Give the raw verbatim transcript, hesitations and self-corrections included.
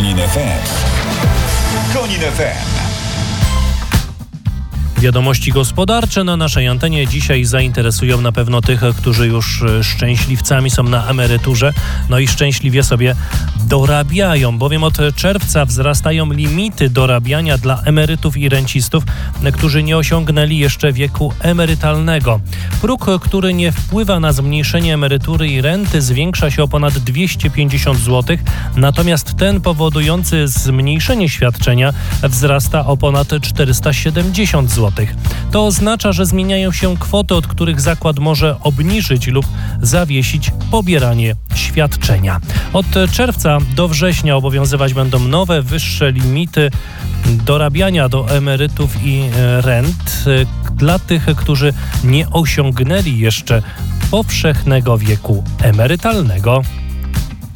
Konin F M. Konin F M. Wiadomości gospodarcze na naszej antenie dzisiaj zainteresują na pewno tych, którzy już szczęśliwcami są na emeryturze, no i szczęśliwie sobie dorabiają, bowiem od czerwca wzrastają limity dorabiania dla emerytów i rencistów, którzy nie osiągnęli jeszcze wieku emerytalnego. Próg, który nie wpływa na zmniejszenie emerytury i renty, zwiększa się o ponad dwieście pięćdziesiąt złotych, natomiast ten powodujący zmniejszenie świadczenia wzrasta o ponad czterysta siedemdziesiąt złotych. To oznacza, że zmieniają się kwoty, od których zakład może obniżyć lub zawiesić pobieranie świadczenia. Od czerwca do września obowiązywać będą nowe, wyższe limity dorabiania do emerytów i rent dla tych, którzy nie osiągnęli jeszcze powszechnego wieku emerytalnego.